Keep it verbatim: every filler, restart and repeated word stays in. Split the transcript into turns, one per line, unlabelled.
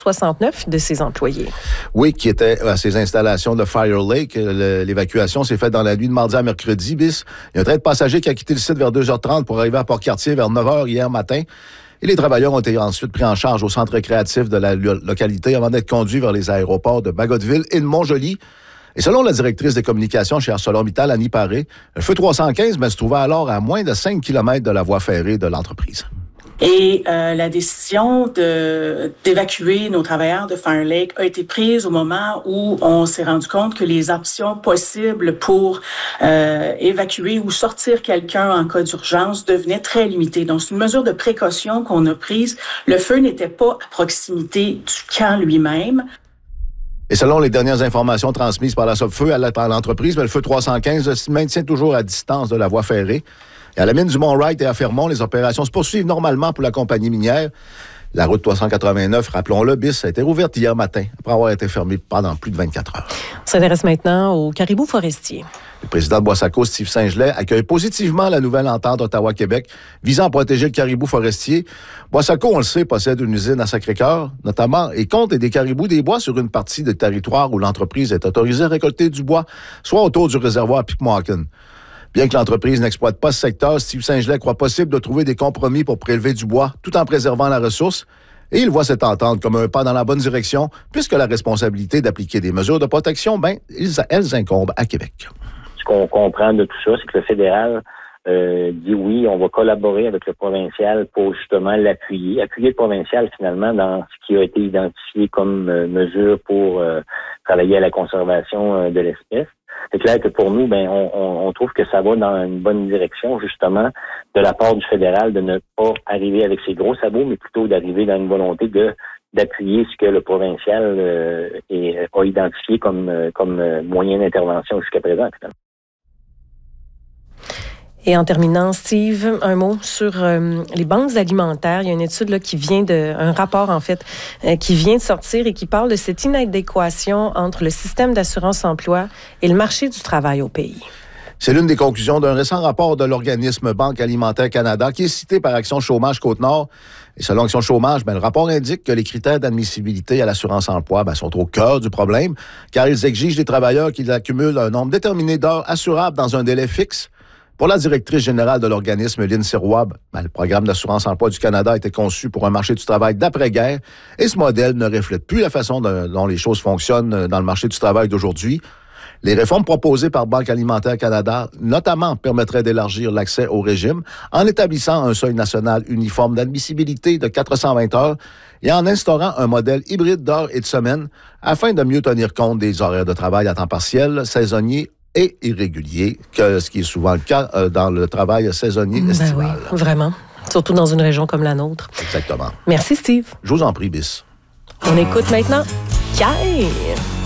soixante-neuf de ses employés.
Oui, qui était à ses installations de Fire Lake. Le, l'évacuation s'est faite dans la nuit de mardi à mercredi bis. Il y a un train de passagers qui a quitté le site vers deux heures trente pour arriver à Port-Cartier vers neuf heures hier matin. Et les travailleurs ont été ensuite pris en charge au centre récréatif de la localité avant d'être conduits vers les aéroports de Bagotville et de Montjoly. Et selon la directrice des communications chez ArcelorMittal, Annie Paré, le feu trois cent quinze mais, se trouvait alors à moins de cinq kilomètres de la voie ferrée de l'entreprise.
Et euh, la décision de, d'évacuer nos travailleurs de Fire Lake a été prise au moment où on s'est rendu compte que les options possibles pour euh, évacuer ou sortir quelqu'un en cas d'urgence devenaient très limitées. Donc, c'est une mesure de précaution qu'on a prise. Le feu n'était pas à proximité du camp lui-même.
Et selon les dernières informations transmises par la Sopfeu à l'entreprise, le feu trois cent quinze se maintient toujours à distance de la voie ferrée. Et à la mine du Mont-Wright et à Fermont, les opérations se poursuivent normalement pour la compagnie minière. La route trois cent quatre-vingt-neuf, rappelons-le, bis, a été rouverte hier matin, après avoir été fermée pendant plus de vingt-quatre heures.
On s'intéresse maintenant aux caribous forestiers.
Le président de Boissaco, Steve Saint-Gelais, accueille positivement la nouvelle entente Ottawa-Québec visant à protéger le caribou forestier. Boissaco, on le sait, possède une usine à Sacré-Cœur, notamment, et compte des caribous des bois sur une partie du territoire où l'entreprise est autorisée à récolter du bois, soit autour du réservoir Pickmawkin. Bien que l'entreprise n'exploite pas ce secteur, Steve Saint-Gelais croit possible de trouver des compromis pour prélever du bois tout en préservant la ressource. Et il voit cette entente comme un pas dans la bonne direction, puisque la responsabilité d'appliquer des mesures de protection, ben, elles incombent à Québec.
Ce qu'on comprend de tout ça, c'est que le fédéral euh, dit oui, on va collaborer avec le provincial pour justement l'appuyer. Appuyer le provincial, finalement, dans ce qui a été identifié comme euh, mesure pour euh, travailler à la conservation euh, de l'espèce. C'est clair que pour nous, ben, on, on, on trouve que ça va dans une bonne direction, justement, de la part du fédéral, de ne pas arriver avec ses gros sabots, mais plutôt d'arriver dans une volonté de d'appuyer ce que le provincial euh, est, a identifié comme, euh, comme euh, moyen d'intervention jusqu'à présent, finalement.
Et en terminant, Steve, un mot sur euh, les banques alimentaires. Il y a une étude là, qui vient de, un rapport en fait, euh, qui vient de sortir et qui parle de cette inadéquation entre le système d'assurance-emploi et le marché du travail au pays.
C'est l'une des conclusions d'un récent rapport de l'organisme Banque alimentaire Canada qui est cité par Action Chômage Côte-Nord. Et selon Action Chômage, ben, le rapport indique que les critères d'admissibilité à l'assurance-emploi ben, sont au cœur du problème, car ils exigent des travailleurs qu'ils accumulent un nombre déterminé d'heures assurables dans un délai fixe. Pour la directrice générale de l'organisme, Lynn Sirois, ben, le programme d'assurance-emploi du Canada a été conçu pour un marché du travail d'après-guerre et ce modèle ne reflète plus la façon de, dont les choses fonctionnent dans le marché du travail d'aujourd'hui. Les réformes proposées par Banque alimentaire Canada, notamment, permettraient d'élargir l'accès au régime en établissant un seuil national uniforme d'admissibilité de quatre cent vingt heures et en instaurant un modèle hybride d'heures et de semaines afin de mieux tenir compte des horaires de travail à temps partiel, saisonnier et irrégulier, que ce qui est souvent le cas euh, dans le travail saisonnier estival.
Ben oui, vraiment. Surtout dans une région comme la nôtre.
Exactement.
Merci, Steve.
Je vous en prie, bis.
On écoute maintenant Pierre.